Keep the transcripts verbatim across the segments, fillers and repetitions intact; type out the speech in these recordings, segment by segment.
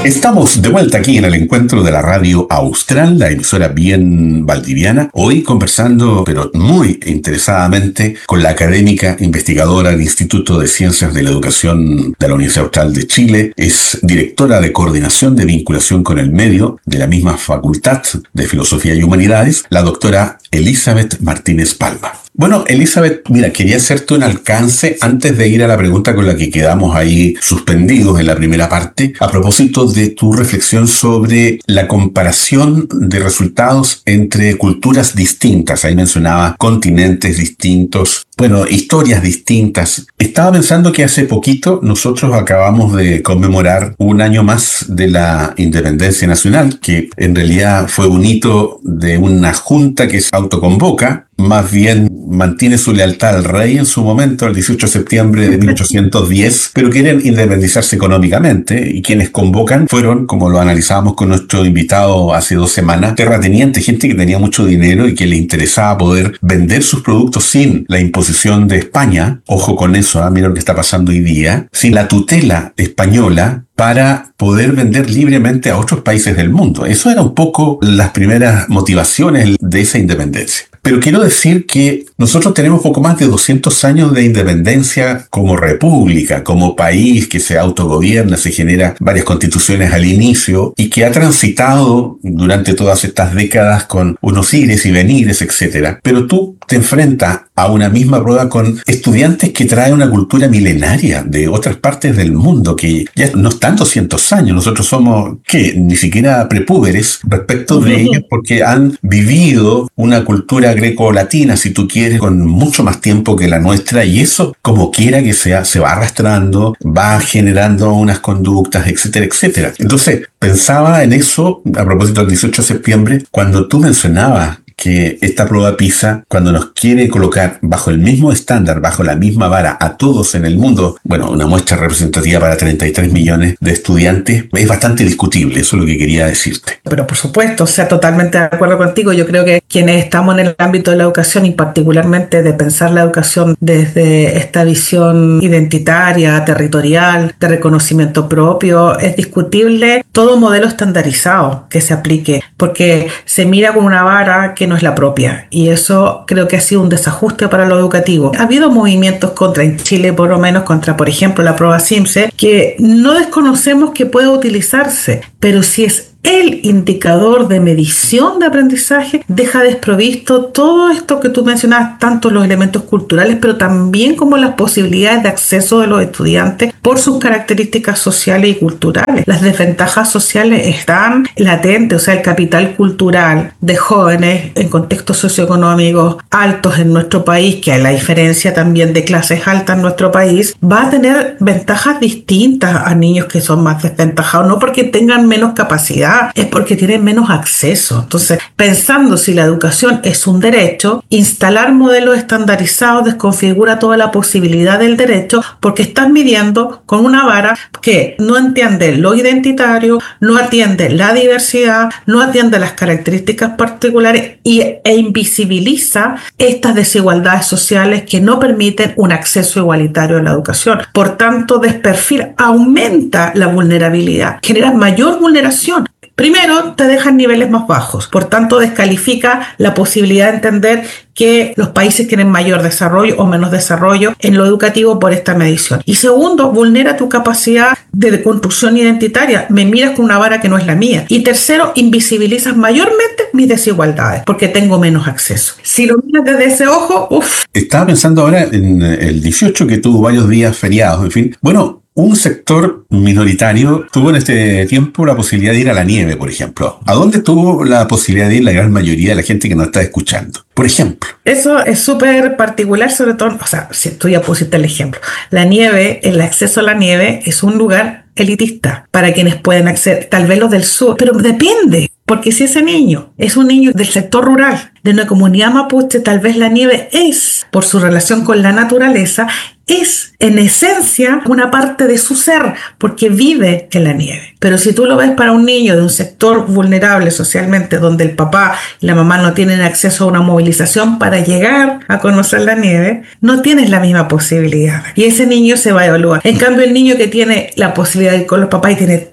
Estamos de vuelta aquí en el encuentro de la Radio Austral, la emisora bien valdiviana, hoy conversando, pero muy interesadamente, con la académica investigadora del Instituto de Ciencias de la Educación de la Universidad Austral de Chile, es directora de Coordinación de Vinculación con el Medio de la misma Facultad de Filosofía y Humanidades, la doctora Elizabeth Martínez Palma. Bueno, Elizabeth, mira, quería hacerte un alcance antes de ir a la pregunta con la que quedamos ahí suspendidos en la primera parte, a propósito de tu reflexión sobre la comparación de resultados entre culturas distintas. Ahí mencionaba continentes distintos, bueno, historias distintas. Estaba pensando que hace poquito nosotros acabamos de conmemorar un año más de la independencia nacional, que en realidad fue un hito de una junta que se autoconvoca, más bien mantiene su lealtad al rey en su momento, el dieciocho de septiembre de mil ochocientos diez, pero quieren independizarse económicamente, y quienes convocan fueron, como lo analizábamos con nuestro invitado hace dos semanas, terratenientes, gente que tenía mucho dinero y que le interesaba poder vender sus productos sin la imposición de España, ojo con eso, ¿eh? Mira lo que está pasando hoy día, sin la tutela española, para poder vender libremente a otros países del mundo. Eso era un poco las primeras motivaciones de esa independencia. Pero quiero decir que nosotros tenemos poco más de doscientos años de independencia como república, como país que se autogobierna, se genera varias constituciones al inicio y que ha transitado durante todas estas décadas con unos ires y venires, etcétera. Pero tú te enfrentas a una misma prueba con estudiantes que traen una cultura milenaria de otras partes del mundo, que ya no están doscientos años, nosotros somos, ¿qué? Ni siquiera prepúberes respecto de ellos, porque han vivido una cultura greco-latina, si tú quieres, con mucho más tiempo que la nuestra, y eso, como quiera que sea, se va arrastrando, va generando unas conductas, etcétera, etcétera. Entonces, pensaba en eso a propósito del dieciocho de septiembre, cuando tú mencionabas que esta prueba PISA, cuando nos quiere colocar bajo el mismo estándar, bajo la misma vara a todos en el mundo, bueno, una muestra representativa para treinta y tres millones de estudiantes, es bastante discutible, eso es lo que quería decirte. Pero por supuesto, o sea, totalmente de acuerdo contigo. Yo creo que quienes estamos en el ámbito de la educación y particularmente de pensar la educación desde esta visión identitaria, territorial, de reconocimiento propio, es discutible todo modelo estandarizado que se aplique, porque se mira con una vara que no es la propia, y eso creo que ha sido un desajuste para lo educativo. Ha habido movimientos contra, en Chile por lo menos, contra, por ejemplo, la prueba SIMSE, que no desconocemos que puede utilizarse, pero si es el indicador de medición de aprendizaje, deja desprovisto todo esto que tú mencionabas, tanto los elementos culturales, pero también como las posibilidades de acceso de los estudiantes por sus características sociales y culturales. Las desventajas sociales están latentes, o sea, el capital cultural de jóvenes en contextos socioeconómicos altos en nuestro país, que a la diferencia también de clases altas en nuestro país, va a tener ventajas distintas a niños que son más desventajados, no porque tengan menos capacidad, es porque tienen menos acceso. Entonces, pensando si la educación es un derecho, instalar modelos estandarizados desconfigura toda la posibilidad del derecho, porque estás midiendo con una vara que no entiende lo identitario, no atiende la diversidad, no atiende las características particulares y, e invisibiliza estas desigualdades sociales que no permiten un acceso igualitario a la educación. Por tanto, desperfila, aumenta la vulnerabilidad, genera mayor vulneración. Primero, te dejan niveles más bajos, por tanto descalifica la posibilidad de entender que los países tienen mayor desarrollo o menos desarrollo en lo educativo por esta medición. Y segundo, vulnera tu capacidad de construcción identitaria, me miras con una vara que no es la mía. Y tercero, invisibilizas mayormente mis desigualdades, porque tengo menos acceso. Si lo miras desde ese ojo, uff. Estaba pensando ahora en el dieciocho, que tuvo varios días feriados, en fin. Bueno, un sector minoritario tuvo en este tiempo la posibilidad de ir a la nieve, por ejemplo. ¿A dónde tuvo la posibilidad de ir la gran mayoría de la gente que nos está escuchando? Por ejemplo. Eso es súper particular, sobre todo, o sea, si tú ya pusiste el ejemplo. La nieve, el acceso a la nieve es un lugar elitista para quienes pueden acceder, tal vez los del sur, pero depende. Porque si ese niño es un niño del sector rural, de una comunidad mapuche, tal vez la nieve es, por su relación con la naturaleza, es en esencia una parte de su ser, porque vive en la nieve. Pero si tú lo ves para un niño de un sector vulnerable socialmente, donde el papá y la mamá no tienen acceso a una movilización para llegar a conocer la nieve, no tienes la misma posibilidad. Y ese niño se va a evaluar. En cambio, el niño que tiene la posibilidad de ir con los papás y tiene todo el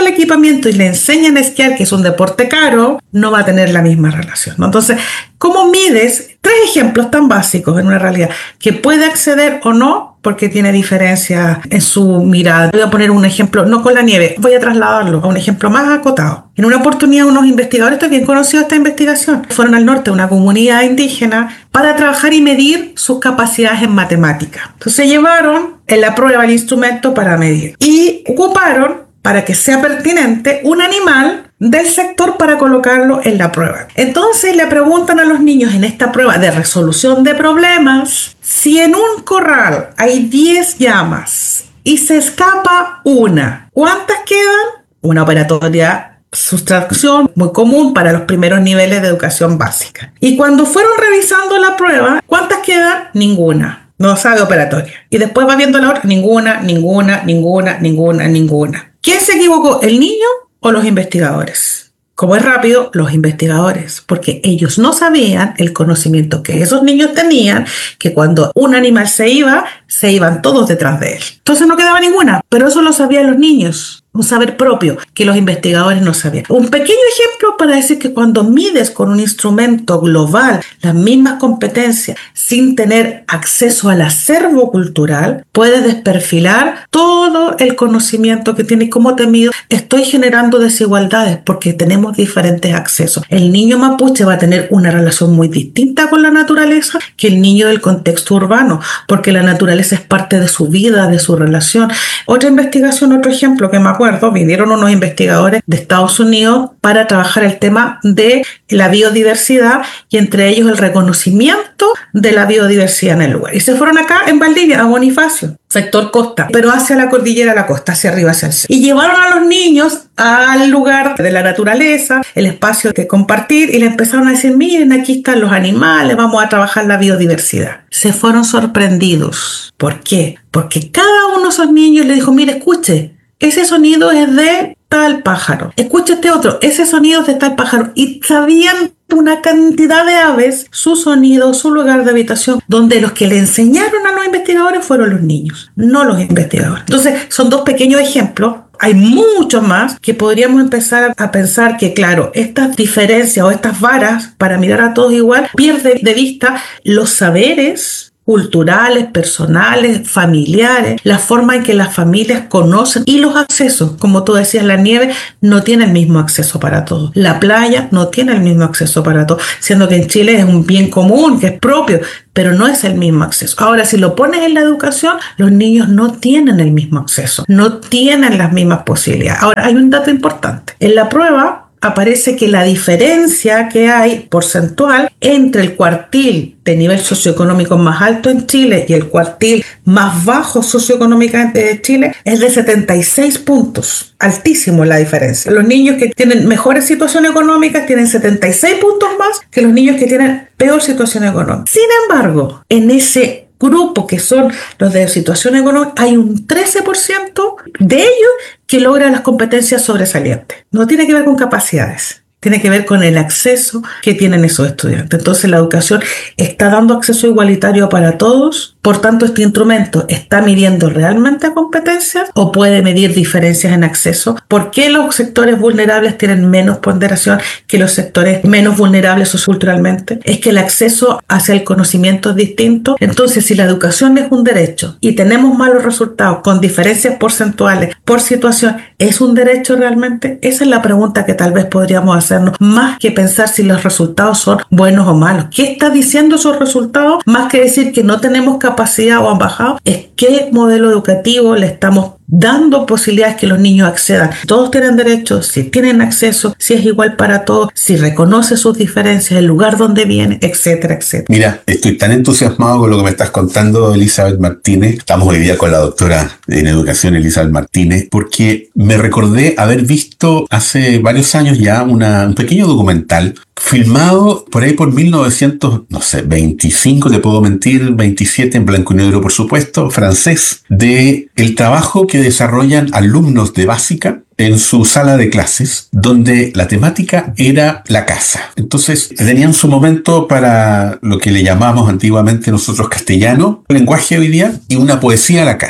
el equipamiento y le enseñan a esquiar, que es un deporte caro, no va a tener la misma relación, ¿no? Entonces, ¿cómo mides? Tres ejemplos tan básicos en una realidad, que puede acceder o no, porque tiene diferencia en su mirada. Voy a poner un ejemplo, no con la nieve, voy a trasladarlo a un ejemplo más acotado. En una oportunidad, unos investigadores, esto es bien conocido esta investigación, fueron al norte, a una comunidad indígena, para trabajar y medir sus capacidades en matemáticas. Entonces llevaron en la prueba el instrumento para medir y ocuparon, para que sea pertinente, un animal del sector para colocarlo en la prueba. Entonces le preguntan a los niños en esta prueba de resolución de problemas, si en un corral hay diez llamas y se escapa una, ¿cuántas quedan? Una operatoria sustracción muy común para los primeros niveles de educación básica. Y cuando fueron revisando la prueba, ¿cuántas quedan? Ninguna. No sabe operatoria. Y después va viendo la otra, ninguna, ninguna, ninguna, ninguna, ninguna. ¿Quién se equivocó? ¿El niño o los investigadores? Como es rápido, los investigadores, porque ellos no sabían el conocimiento que esos niños tenían, que cuando un animal se iba, se iban todos detrás de él. Entonces no quedaba ninguna, pero eso lo sabían los niños. Un saber propio que los investigadores no sabían. Un pequeño ejemplo para decir que cuando mides con un instrumento global las mismas competencias sin tener acceso al acervo cultural, puedes desperfilar todo el conocimiento que tienes. ¿Cómo te mido? Estoy generando desigualdades porque tenemos diferentes accesos. El niño mapuche va a tener una relación muy distinta con la naturaleza que el niño del contexto urbano, porque la naturaleza es parte de su vida, de su relación. Otra investigación, otro ejemplo que me acuerdo, vinieron unos investigadores de Estados Unidos para trabajar el tema de la biodiversidad y entre ellos el reconocimiento de la biodiversidad en el lugar. Y se fueron acá en Valdivia, a Bonifacio, sector costa, pero hacia la cordillera de la costa, hacia arriba, hacia el sur. Y llevaron a los niños al lugar de la naturaleza, el espacio que compartir, y le empezaron a decir, miren, aquí están los animales, vamos a trabajar la biodiversidad. Se fueron sorprendidos. ¿Por qué? Porque cada uno de esos niños le dijo, mire, escuche, ese sonido es de tal pájaro. Escucha este otro, ese sonido es de tal pájaro. Y sabían una cantidad de aves, su sonido, su lugar de habitación, donde los que le enseñaron a los investigadores fueron los niños, no los investigadores. Entonces, son dos pequeños ejemplos. Hay muchos más que podríamos empezar a pensar que, claro, estas diferencias o estas varas para mirar a todos igual, pierde de vista los saberes culturales, personales, familiares, la forma en que las familias conocen y los accesos. Como tú decías, la nieve no tiene el mismo acceso para todos. La playa no tiene el mismo acceso para todos, siendo que en Chile es un bien común, que es propio, pero no es el mismo acceso. Ahora, si lo pones en la educación, los niños no tienen el mismo acceso, no tienen las mismas posibilidades. Ahora, hay un dato importante. En la prueba aparece que la diferencia que hay porcentual entre el cuartil de nivel socioeconómico más alto en Chile y el cuartil más bajo socioeconómicamente de Chile es de setenta y seis puntos. Altísimo la diferencia. Los niños que tienen mejores situaciones económicas tienen setenta y seis puntos más que los niños que tienen peor situación económica. Sin embargo, en ese grupo que son los de situación económica, hay un trece por ciento de ellos que logran las competencias sobresalientes. No tiene que ver con capacidades, tiene que ver con el acceso que tienen esos estudiantes. Entonces la educación está dando acceso igualitario para todos. Por tanto, este instrumento está midiendo realmente competencias o puede medir diferencias en acceso. ¿Por qué los sectores vulnerables tienen menos ponderación que los sectores menos vulnerables socioculturalmente? Es que el acceso hacia el conocimiento es distinto. Entonces, si la educación es un derecho y tenemos malos resultados con diferencias porcentuales por situación, ¿es un derecho realmente? Esa es la pregunta que tal vez podríamos hacernos, más que pensar si los resultados son buenos o malos. ¿Qué está diciendo esos resultados? Más que decir que no tenemos capacidad capacidad o han bajado, es qué modelo educativo le estamos dando posibilidades que los niños accedan. Todos tienen derechos, si tienen acceso, si es igual para todos, si reconoce sus diferencias, el lugar donde viene, etcétera, etcétera. Mira, estoy tan entusiasmado con lo que me estás contando, Elizabeth Martínez. Estamos hoy día con la doctora en educación, Elizabeth Martínez, porque me recordé haber visto hace varios años ya una, un pequeño documental filmado por ahí por mil novecientos veinticinco, te puedo mentir, veintisiete, en blanco y negro por supuesto, francés, de el trabajo que desarrollan alumnos de básica en su sala de clases, donde la temática era la casa. Entonces tenían su momento para lo que le llamamos antiguamente nosotros castellano, lenguaje hoy día, y una poesía a la casa.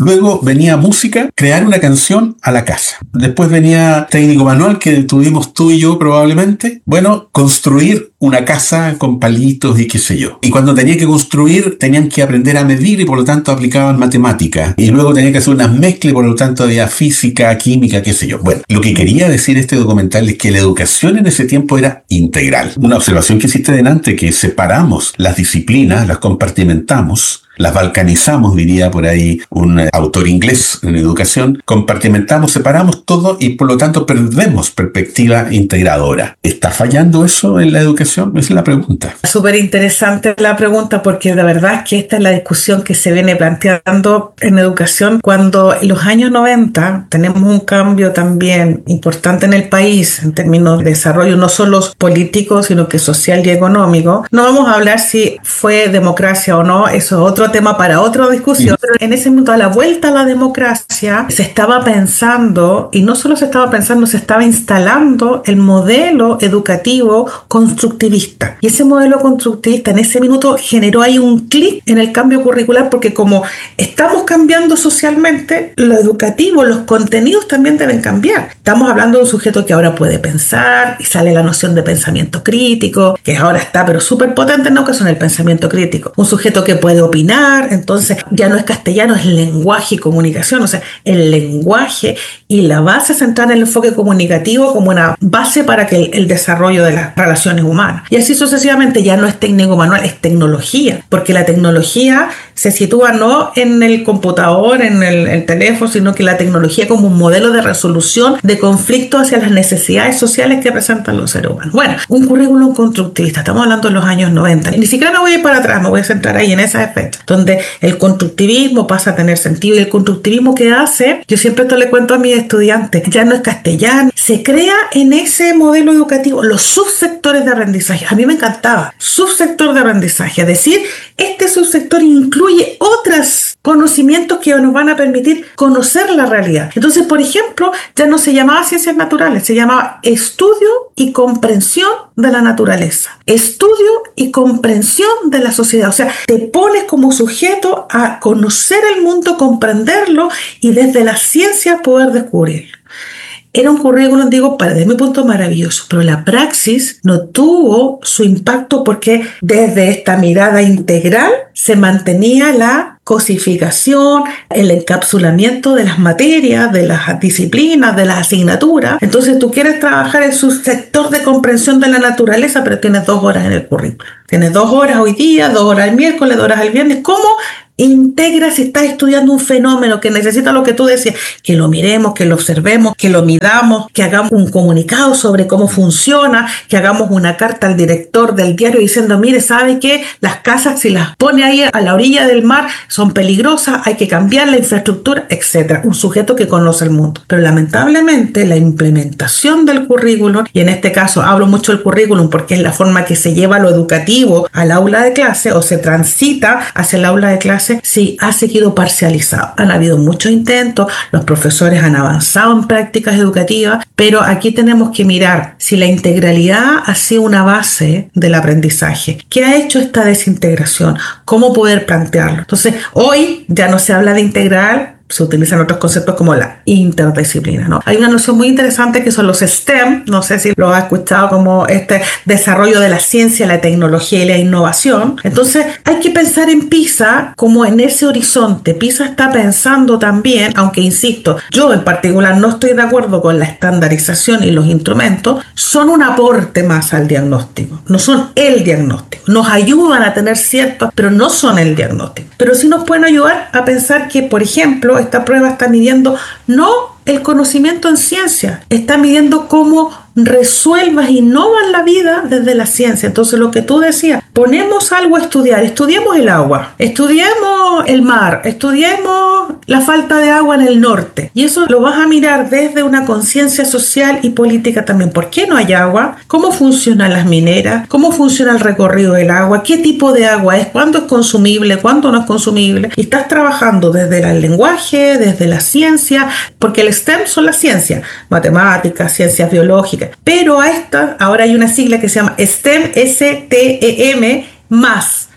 Luego venía música, crear una canción a la casa. Después venía técnico manual, que tuvimos tú y yo probablemente. Bueno, construir una casa con palitos y qué sé yo. Y cuando tenía que construir, tenían que aprender a medir y por lo tanto aplicaban matemática. Y luego tenía que hacer unas mezclas y por lo tanto había física, química, qué sé yo. Bueno, lo que quería decir este documental es que la educación en ese tiempo era integral. Una observación que hiciste delante, que separamos las disciplinas, las compartimentamos, las balcanizamos, diría por ahí un autor inglés en educación, compartimentamos, separamos todo y por lo tanto perdemos perspectiva integradora. ¿Está fallando eso en la educación? Esa es la pregunta. Súper interesante la pregunta, porque de verdad es que esta es la discusión que se viene planteando en educación cuando en los años noventa tenemos un cambio también importante en el país en términos de desarrollo, no solo político, sino que social y económico. No vamos a hablar si fue democracia o no, eso es otro tema para otra discusión, pero en ese momento, a la vuelta a la democracia, se estaba pensando, y no solo se estaba pensando, se estaba instalando el modelo educativo constructivista. Y ese modelo constructivista en ese minuto generó ahí un clic en el cambio curricular, porque como estamos cambiando socialmente, lo educativo, los contenidos también deben cambiar. Estamos hablando de un sujeto que ahora puede pensar, y sale la noción de pensamiento crítico, que ahora está pero súper potente en la ocasión, el pensamiento crítico. Un sujeto que puede opinar, entonces ya no es castellano, es lenguaje y comunicación, o sea, el lenguaje y la base central en el enfoque comunicativo como una base para que el, el desarrollo de las relaciones humanas. Y así sucesivamente, ya no es técnico manual, es tecnología, porque la tecnología se sitúa no en el computador, en el, el teléfono, sino que la tecnología como un modelo de resolución de conflictos hacia las necesidades sociales que presentan los seres humanos. Bueno, un currículum constructivista, estamos hablando de los años noventa, ni siquiera me voy a ir para atrás, me voy a centrar ahí en esa efecto, donde el constructivismo pasa a tener sentido. Y el constructivismo que hace, yo siempre esto le cuento a mis estudiantes, ya no es castellano, se crea en ese modelo educativo los subsectores de aprendizaje. A mí me encantaba, subsector de aprendizaje, es decir, este subsector incluye otros conocimientos que nos van a permitir conocer la realidad. Entonces, por ejemplo, ya no se llamaba ciencias naturales, se llamaba estudio y comprensión de la naturaleza, estudio y comprensión de la sociedad. O sea, te pones como sujeto a conocer el mundo, comprenderlo y desde la ciencia poder descubrirlo. Era un currículum, digo, para desde mi punto maravilloso, pero la praxis no tuvo su impacto porque desde esta mirada integral se mantenía la cosificación, el encapsulamiento de las materias, de las disciplinas, de las asignaturas. Entonces tú quieres trabajar en su sector de comprensión de la naturaleza, pero tienes dos horas en el currículum. Tienes dos horas hoy día, dos horas el miércoles, dos horas el viernes. ¿Cómo integra si estás estudiando un fenómeno que necesita lo que tú decías? Que lo miremos, que lo observemos, que lo midamos, que hagamos un comunicado sobre cómo funciona, que hagamos una carta al director del diario diciendo, mire, ¿sabe qué? Las casas, si las pone ahí a la orilla del mar, son peligrosas, hay que cambiar la infraestructura, etcétera. Un sujeto que conoce el mundo. Pero lamentablemente la implementación del currículum, y en este caso hablo mucho del currículum porque es la forma que se lleva lo educativo al aula de clase o se transita hacia el aula de clase, sí ha seguido parcializado. Han habido muchos intentos, los profesores han avanzado en prácticas educativas, pero aquí tenemos que mirar si la integralidad ha sido una base del aprendizaje. ¿Qué ha hecho esta desintegración? ¿Cómo poder plantearlo? Entonces, hoy ya no se habla de integral, se utilizan otros conceptos como la interdisciplina, ¿no? Hay una noción muy interesante que son los STEM, no sé si lo has escuchado, como este desarrollo de la ciencia, la tecnología y la innovación. Entonces hay que pensar en PISA como en ese horizonte. PISA está pensando también, aunque insisto, yo en particular no estoy de acuerdo con la estandarización y los instrumentos, son un aporte más al diagnóstico, no son el diagnóstico. Nos ayudan a tener ciertos, pero no son el diagnóstico. Pero sí nos pueden ayudar a pensar que, por ejemplo, esta prueba está midiendo no el conocimiento en ciencia, está midiendo cómo resuelvas, innovas la vida desde la ciencia. Entonces, lo que tú decías, ponemos algo a estudiar, estudiemos el agua, estudiemos el mar, estudiemos la falta de agua en el norte. Y eso lo vas a mirar desde una conciencia social y política también. ¿Por qué no hay agua? ¿Cómo funcionan las mineras? ¿Cómo funciona el recorrido del agua? ¿Qué tipo de agua es? ¿Cuándo es consumible? ¿Cuándo no es consumible? Y estás trabajando desde el lenguaje, desde la ciencia, porque el STEM son las ciencias, matemáticas, ciencias biológicas. Pero a esta, ahora hay una sigla que se llama STEM, S T E M, más.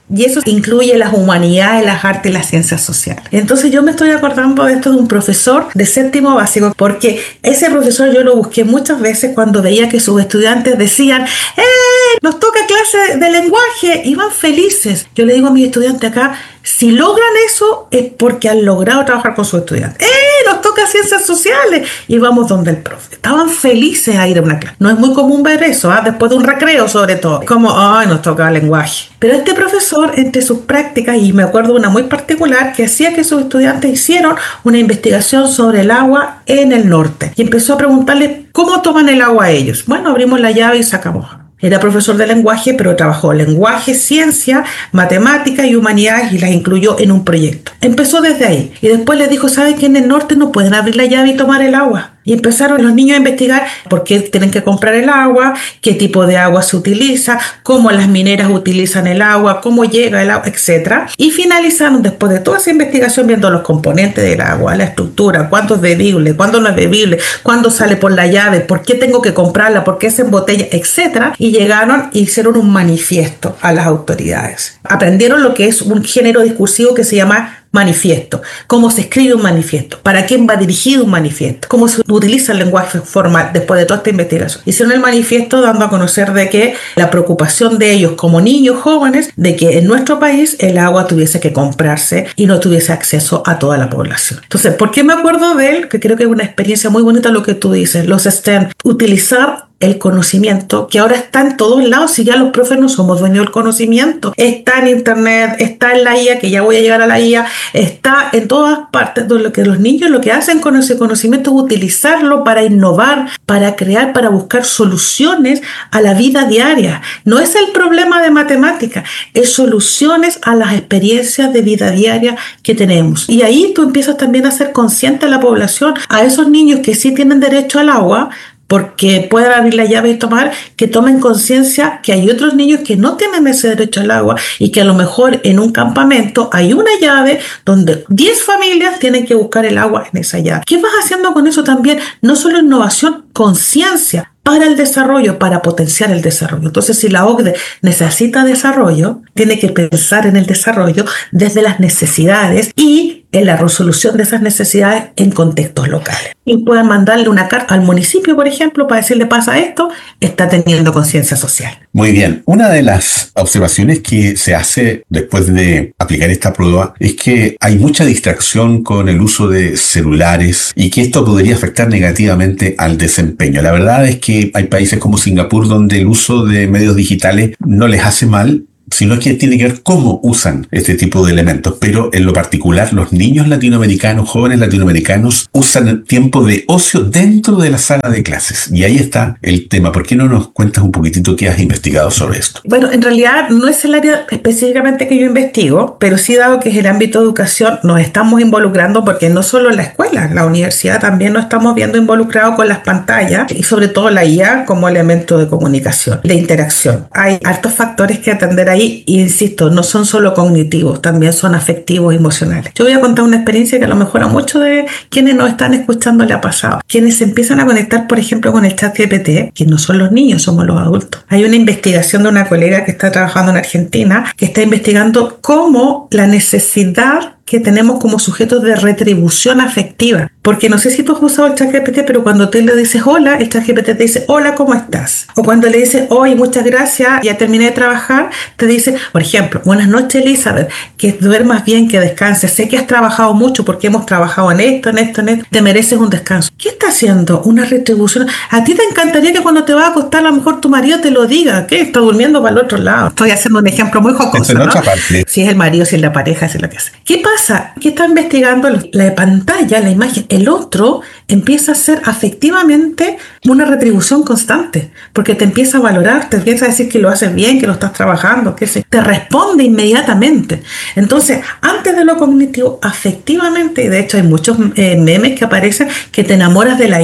Y eso incluye las humanidades, las artes y las ciencias sociales. Entonces yo me estoy acordando de esto de un profesor de séptimo básico, porque ese profesor yo lo busqué muchas veces cuando veía que sus estudiantes decían, ¡eh! Nos toca clase de lenguaje, y van felices. Yo le digo a mis estudiantes acá, si logran eso es porque han logrado trabajar con sus estudiantes. ¡Eh! Nos toca ciencias sociales. Y vamos donde el profe. Estaban felices a ir a una clase. No es muy común ver eso, ¿eh? Después de un recreo sobre todo. Como, ¡ay! Nos toca lenguaje. Pero este profesor, entre sus prácticas, y me acuerdo una muy particular, que hacía que sus estudiantes hicieron una investigación sobre el agua en el norte. Y empezó a preguntarles cómo toman el agua ellos. Bueno, abrimos la llave y sacamos. Era profesor de lenguaje, pero trabajó lenguaje, ciencia, matemática y humanidades y las incluyó en un proyecto. Empezó desde ahí y después les dijo, ¿saben que en el norte no pueden abrir la llave y tomar el agua? Y empezaron los niños a investigar por qué tienen que comprar el agua, qué tipo de agua se utiliza, cómo las mineras utilizan el agua, cómo llega el agua, etcétera. Y finalizaron, después de toda esa investigación, viendo los componentes del agua, la estructura, cuánto es bebible, cuándo no es bebible, cuándo sale por la llave, por qué tengo que comprarla, por qué se embotella, etcétera. Y llegaron e hicieron un manifiesto a las autoridades. Aprendieron lo que es un género discursivo que se llama manifiesto, cómo se escribe un manifiesto, para quién va dirigido un manifiesto, cómo se utiliza el lenguaje formal después de toda esta investigación. Hicieron el manifiesto dando a conocer de que la preocupación de ellos como niños jóvenes, de que en nuestro país el agua tuviese que comprarse y no tuviese acceso a toda la población. Entonces, ¿por qué me acuerdo de él? Que creo que es una experiencia muy bonita lo que tú dices, los STEM, utilizar el conocimiento que ahora está en todos lados, y ya los profes no somos dueños del conocimiento, está en internet, está en la I A, que ya voy a llegar a la I A, está en todas partes. Lo que los niños lo que hacen con ese conocimiento es utilizarlo para innovar, para crear, para buscar soluciones a la vida diaria. No es el problema de matemática, es soluciones a las experiencias de vida diaria que tenemos. Y ahí tú empiezas también a ser consciente a la población, a esos niños que sí tienen derecho al agua, porque puedan abrir la llave y tomar, que tomen conciencia que hay otros niños que no tienen ese derecho al agua y que a lo mejor en un campamento hay una llave donde diez familias tienen que buscar el agua en esa llave. ¿Qué vas haciendo con eso también? No solo innovación, conciencia para el desarrollo, para potenciar el desarrollo. Entonces, si la O C D E necesita desarrollo, tiene que pensar en el desarrollo desde las necesidades y en la resolución de esas necesidades en contextos locales. Y pueden mandarle una carta al municipio, por ejemplo, para decirle pasa esto, está teniendo conciencia social. Muy bien. Una de las observaciones que se hace después de aplicar esta prueba es que hay mucha distracción con el uso de celulares y que esto podría afectar negativamente al desempeño. La verdad es que hay países como Singapur donde el uso de medios digitales no les hace mal, sino que tiene que ver cómo usan este tipo de elementos. Pero en lo particular, los niños latinoamericanos, jóvenes latinoamericanos, usan el tiempo de ocio dentro de la sala de clases. Y ahí está el tema. ¿Por qué no nos cuentas un poquitito qué has investigado sobre esto? Bueno, en realidad no es el área específicamente que yo investigo, pero sí, dado que es el ámbito de educación, nos estamos involucrando, porque no solo en la escuela, en la universidad también nos estamos viendo involucrados con las pantallas y sobre todo la I A como elemento de comunicación, de interacción. Hay hartos factores que atender ahí. Y insisto, no son solo cognitivos, también son afectivos y emocionales. Yo voy a contar una experiencia que a lo mejor a muchos de quienes nos están escuchando le ha pasado. Quienes se empiezan a conectar, por ejemplo, con el chat G P T, que no son los niños, somos los adultos. Hay una investigación de una colega que está trabajando en Argentina, que está investigando cómo la necesidad que tenemos como sujetos de retribución afectiva. Porque no sé si tú has usado el ChatGPT, pero cuando tú le dices hola, el ChatGPT te dice hola, ¿cómo estás? O cuando le dices oye, muchas gracias, ya terminé de trabajar, te dice, por ejemplo, buenas noches Elizabeth, que duermas bien, que descanses, sé que has trabajado mucho porque hemos trabajado en esto, en esto, en esto, te mereces un descanso. ¿Qué está haciendo? Una retribución. A ti te encantaría que cuando te vas a acostar a lo mejor tu marido te lo diga, ¿qué? Está durmiendo para el otro lado. Estoy haciendo un ejemplo muy jocoso, ¿no? Si es el marido, si es la pareja, si es lo que hace. ¿Qué pasa? ¿Qué está investigando? La pantalla, la imagen, el otro empieza a ser afectivamente una retribución constante, porque te empieza a valorar, te empieza a decir que lo haces bien, que lo estás trabajando, que se, te responde inmediatamente. Entonces, antes de lo cognitivo, afectivamente, y de hecho hay muchos eh, memes que aparecen que te enamoras de la I A.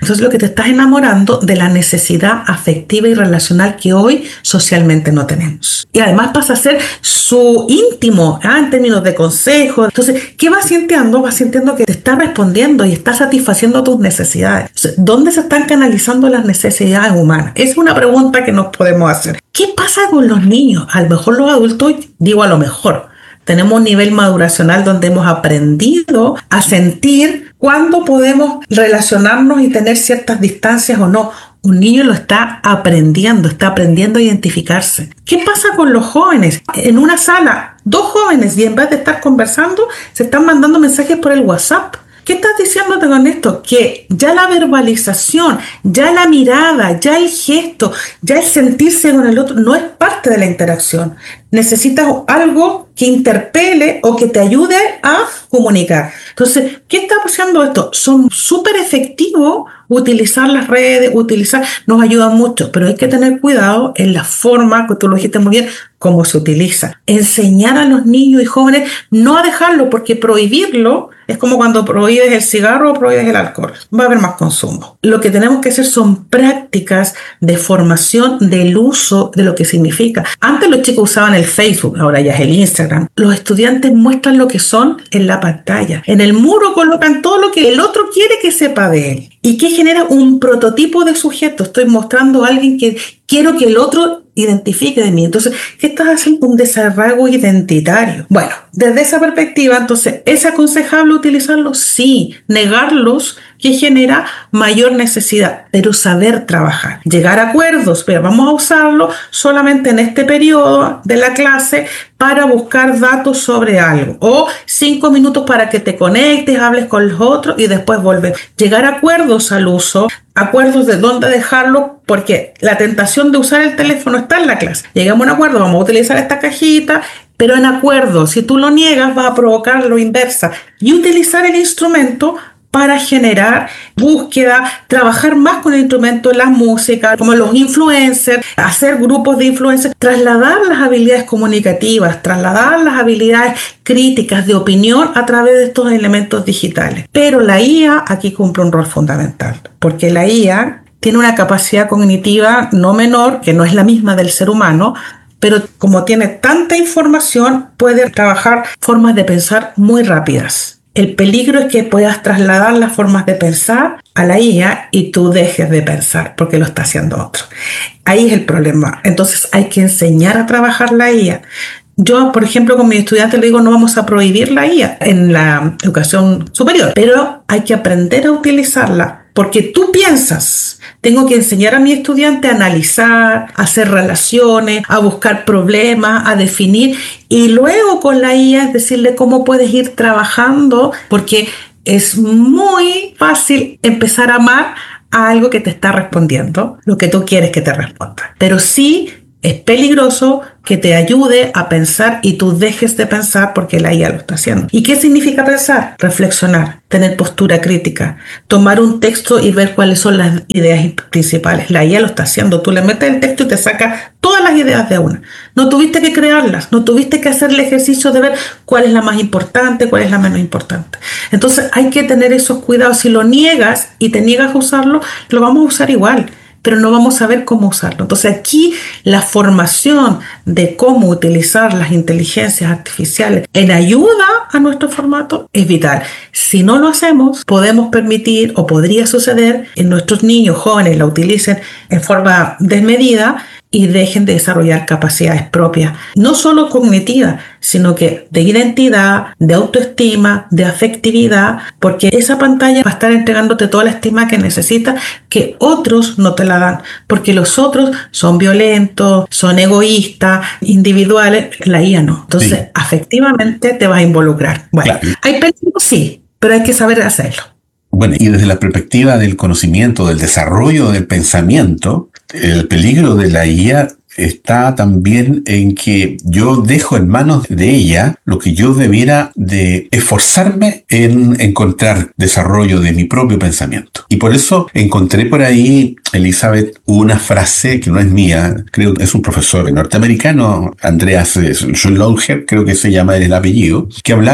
Entonces lo que te estás enamorando de la necesidad afectiva y relacional que hoy socialmente no tenemos. Y además pasa a ser su íntimo, ¿ah? En términos de consejos. Entonces, ¿qué vas sintiendo? Vas sintiendo que te está respondiendo y está satisfaciendo tus necesidades. Entonces, ¿dónde se están canalizando las necesidades humanas? Es una pregunta que nos podemos hacer. ¿Qué pasa con los niños? A lo mejor los adultos, digo a lo mejor, tenemos un nivel maduracional donde hemos aprendido a sentir cuándo podemos relacionarnos y tener ciertas distancias o no. Un niño lo está aprendiendo, está aprendiendo a identificarse. ¿Qué pasa con los jóvenes? En una sala, dos jóvenes, y en vez de estar conversando, se están mandando mensajes por el WhatsApp. ¿Qué estás diciéndote con esto? Que ya la verbalización, ya la mirada, ya el gesto, ya el sentirse con el otro no es parte de la interacción. Necesitas algo que interpele o que te ayude a comunicar. Entonces, ¿qué está haciendo esto? Son súper efectivos utilizar las redes, utilizar, nos ayudan mucho, pero hay que tener cuidado en la forma, que tú lo dijiste muy bien, cómo se utiliza. Enseñar a los niños y jóvenes no a dejarlo, porque prohibirlo es como cuando prohíbes el cigarro o prohíbes el alcohol. Va a haber más consumo. Lo que tenemos que hacer son prácticas de formación del uso de lo que significa. Antes los chicos usaban el Facebook, ahora ya es el Instagram. Los estudiantes muestran lo que son en la pantalla. En el muro colocan todo lo que el otro quiere que sepa de él. ¿Y qué genera? Un prototipo de sujeto. Estoy mostrando a alguien que quiero que el otro identifique de mí. Entonces, ¿qué estás haciendo? Un desarraigo identitario. Bueno, desde esa perspectiva, entonces, ¿es aconsejable utilizarlos? Sí. Negarlos, que genera mayor necesidad, pero saber trabajar. Llegar a acuerdos, pero vamos a usarlo solamente en este periodo de la clase para buscar datos sobre algo. O cinco minutos para que te conectes, hables con los otros y después volver. Llegar a acuerdos al uso, acuerdos de dónde dejarlo, porque la tentación de usar el teléfono está en la clase. Llegamos a un acuerdo, vamos a utilizar esta cajita, pero en acuerdo. Si tú lo niegas, vas a provocar lo inversa. Y utilizar el instrumento para generar búsqueda, trabajar más con el instrumento, la música, como los influencers, hacer grupos de influencers, trasladar las habilidades comunicativas, trasladar las habilidades críticas de opinión a través de estos elementos digitales. Pero la I A aquí cumple un rol fundamental, porque la I A tiene una capacidad cognitiva no menor, que no es la misma del ser humano, pero como tiene tanta información, puede trabajar formas de pensar muy rápidas. El peligro es que puedas trasladar las formas de pensar a la I A y tú dejes de pensar porque lo está haciendo otro. Ahí es el problema. Entonces hay que enseñar a trabajar la I A. Yo, por ejemplo, con mis estudiantes le digo, no vamos a prohibir la I A en la educación superior, pero hay que aprender a utilizarla. Porque tú piensas, tengo que enseñar a mi estudiante a analizar, a hacer relaciones, a buscar problemas, a definir, y luego con la I A es decirle cómo puedes ir trabajando, porque es muy fácil empezar a amar a algo que te está respondiendo, lo que tú quieres que te responda. Pero sí es peligroso que te ayude a pensar y tú dejes de pensar porque la I A lo está haciendo. ¿Y qué significa pensar? Reflexionar, tener postura crítica, tomar un texto y ver cuáles son las ideas principales. La I A lo está haciendo. Tú le metes el texto y te saca todas las ideas de una. No tuviste que crearlas, no tuviste que hacer el ejercicio de ver cuál es la más importante, cuál es la menos importante. Entonces hay que tener esos cuidados. Si lo niegas y te niegas a usarlo, lo vamos a usar igual, pero no vamos a saber cómo usarlo. Entonces aquí la formación de cómo utilizar las inteligencias artificiales en ayuda a nuestro formato es vital. Si no lo hacemos, podemos permitir o podría suceder que nuestros niños jóvenes la utilicen en forma desmedida y dejen de desarrollar capacidades propias, no solo cognitivas, sino que de identidad, de autoestima, de afectividad, porque esa pantalla va a estar entregándote toda la estima que necesitas, que otros no te la dan, porque los otros son violentos, son egoístas, individuales, la I A no. Entonces, sí, afectivamente te vas a involucrar. Bueno, claro. ¿Hay peligro? Sí, pero hay que saber hacerlo. Bueno, y desde la perspectiva del conocimiento, del desarrollo del pensamiento, el peligro de la I A está también en que yo dejo en manos de ella lo que yo debiera de esforzarme en encontrar desarrollo de mi propio pensamiento. Y por eso encontré por ahí, Elizabeth, una frase que no es mía, creo que es un profesor norteamericano, Andreas Schleicher, creo que se llama el apellido, que hablaba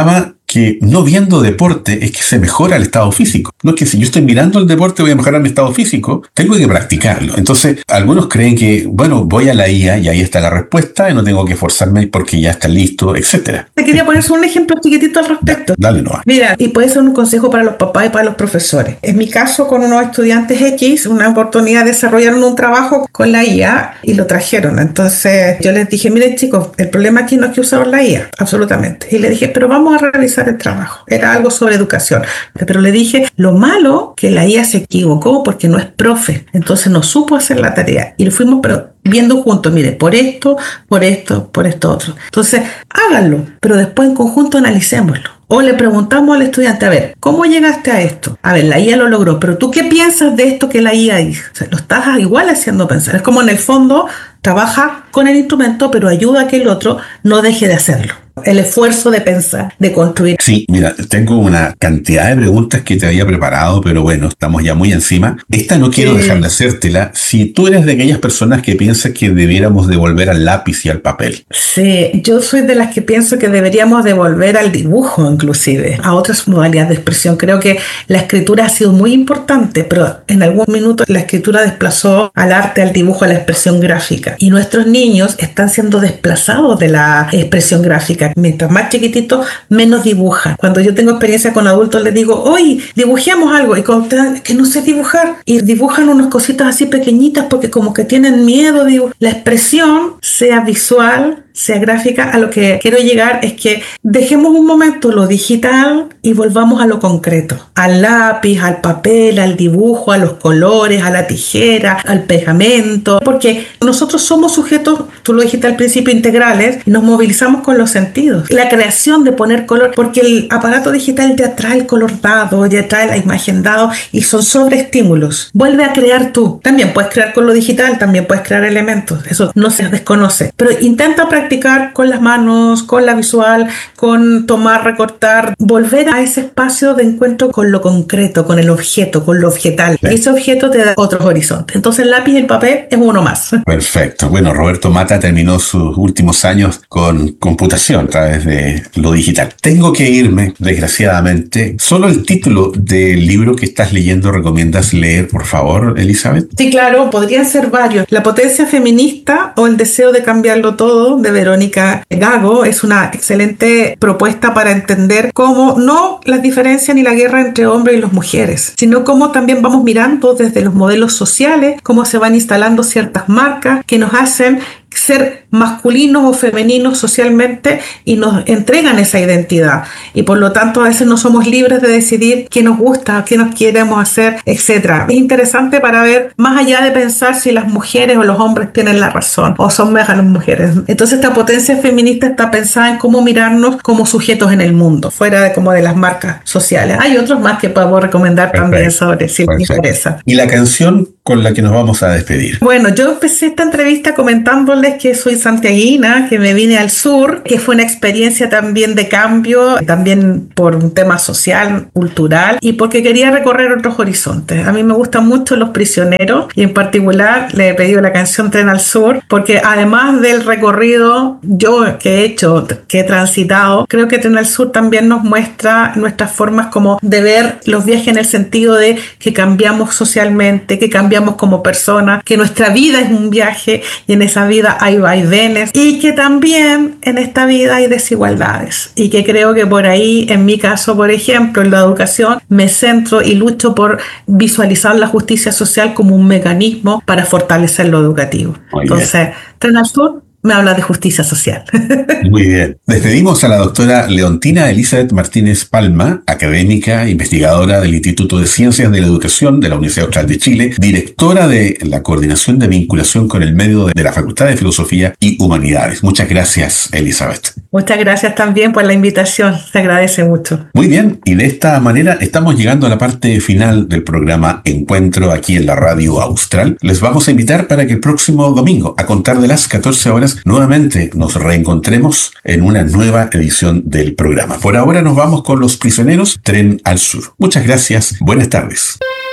que no viendo deporte es que se mejora el estado físico. No es que si yo estoy mirando el deporte voy a mejorar mi estado físico, tengo que practicarlo. Entonces, algunos creen que, bueno, voy a la I A y ahí está la respuesta y no tengo que esforzarme porque ya está listo, etcétera. Te quería poner un ejemplo chiquitito al respecto. Da, dale, Noa. Mira, y puede ser un consejo para los papás y para los profesores. En mi caso, con unos estudiantes X, una oportunidad desarrollaron un trabajo con la I A y lo trajeron. Entonces, yo les dije, miren chicos, el problema aquí no es que usaron la I A, absolutamente. Y le dije, pero vamos a realizar el trabajo. Era algo sobre educación. Pero le dije, lo malo que la I A se equivocó porque no es profe. Entonces no supo hacer la tarea. Y lo fuimos, pero viendo juntos, mire, por esto, por esto, por esto otro. Entonces, háganlo, pero después en conjunto analicémoslo. O le preguntamos al estudiante, a ver, ¿cómo llegaste a esto? A ver, la I A lo logró, pero ¿tú qué piensas de esto que la I A dice? O sea, lo estás igual haciendo pensar. Es como en el fondo, trabaja con el instrumento, pero ayuda a que el otro no deje de hacerlo. El esfuerzo de pensar, de construir. Sí, mira, tengo una cantidad de preguntas que te había preparado, pero bueno, estamos ya muy encima. Esta no quiero Sí. dejar de hacértela. Si tú eres de aquellas personas que piensas que debiéramos devolver al lápiz y al papel. Sí, yo soy de las que pienso que deberíamos devolver al dibujo, inclusive, a otras modalidades de expresión. Creo que la escritura ha sido muy importante, pero en algún minuto la escritura desplazó al arte, al dibujo, a la expresión gráfica. Y nuestros niños están siendo desplazados de la expresión gráfica. Mientras más chiquititos, menos dibujan. Cuando yo tengo experiencia con adultos, les digo, oye, dibujemos algo. Y cuando te dan, que no sé dibujar. Y dibujan unas cositas así pequeñitas porque como que tienen miedo de dibujar. La expresión, sea visual, sea gráfica, a lo que quiero llegar es que dejemos un momento lo digital y volvamos a lo concreto, al lápiz, al papel, al dibujo, a los colores, a la tijera, al pegamento, porque nosotros somos sujetos, tú lo dijiste al principio, integrales, y nos movilizamos con los sentidos. La creación de poner color, porque el aparato digital ya trae el color dado, ya trae la imagen dado y son sobreestímulos. Vuelve a crear tú. También puedes crear con lo digital, también puedes crear elementos, eso no se desconoce, pero intenta practicar con las manos, con la visual, con tomar, recortar, volver a ese espacio de encuentro con lo concreto, con el objeto, con lo objetal. Sí. Y ese objeto te da otros horizontes. Entonces el lápiz y el papel es uno más. Perfecto. Bueno, Roberto Mata terminó sus últimos años con computación a través de lo digital. Tengo que irme, desgraciadamente. Solo el título del libro que estás leyendo recomiendas leer, por favor, Elizabeth. Sí, claro, podrían ser varios. La potencia feminista o el deseo de cambiarlo todo, de Verónica Gago, es una excelente propuesta para entender cómo no las diferencias ni la guerra entre hombres y las mujeres, sino cómo también vamos mirando desde los modelos sociales, cómo se van instalando ciertas marcas que nos hacen ser masculinos o femeninos socialmente y nos entregan esa identidad, y por lo tanto a veces no somos libres de decidir qué nos gusta, qué nos queremos hacer, etcétera. Es interesante para ver más allá de pensar si las mujeres o los hombres tienen la razón o son más las mujeres. Entonces esta potencia feminista está pensada en cómo mirarnos como sujetos en el mundo, fuera de como de las marcas sociales. Hay otros más que puedo recomendar. Perfecto. También sobre si les interesa. Y la canción con la que nos vamos a despedir. Bueno, yo empecé esta entrevista comentándoles que soy santiaguina, que me vine al sur, que fue una experiencia también de cambio, también por un tema social, cultural, y porque quería recorrer otros horizontes. A mí me gustan mucho Los Prisioneros, y en particular le he pedido la canción Tren al Sur, porque además del recorrido yo que he hecho, que he transitado, creo que Tren al Sur también nos muestra nuestras formas como de ver los viajes, en el sentido de que cambiamos socialmente, que cambiamos como personas, que nuestra vida es un viaje y en esa vida hay vaivenes, y que también en esta vida hay desigualdades, y que creo que por ahí, en mi caso, por ejemplo, en la educación, me centro y lucho por visualizar la justicia social como un mecanismo para fortalecer lo educativo. Muy Entonces, Tren al Sur me habla de justicia social. Muy bien. Despedimos a la doctora Leontina Elizabeth Martínez Palma, académica, investigadora del Instituto de Ciencias de la Educación de la Universidad Austral de Chile, directora de la Coordinación de Vinculación con el Medio de la Facultad de Filosofía y Humanidades. Muchas gracias, Elizabeth. Muchas gracias también por la invitación. Se agradece mucho. Muy bien. Y de esta manera estamos llegando a la parte final del programa Encuentro aquí en la Radio Austral. Les vamos a invitar para que el próximo domingo, a contar de las catorce horas, nuevamente nos reencontremos en una nueva edición del programa. Por ahora nos vamos con Los Prisioneros, Tren al Sur. Muchas gracias. Buenas tardes.